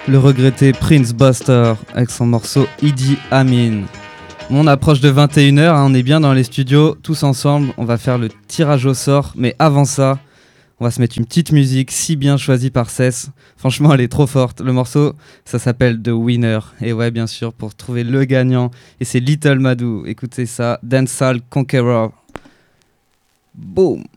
Le regretté Prince Buster avec son morceau Idi Amin. On approche de 21h, on est bien dans les studios, tous ensemble, on va faire le tirage au sort, mais avant ça, on va se mettre une petite musique si bien choisie par Cess. Franchement, elle est trop forte. Le morceau, ça s'appelle The Winner. Et ouais, bien sûr, pour trouver le gagnant. Et c'est Little Madou. Écoutez ça, Dancehall Conqueror. Boom.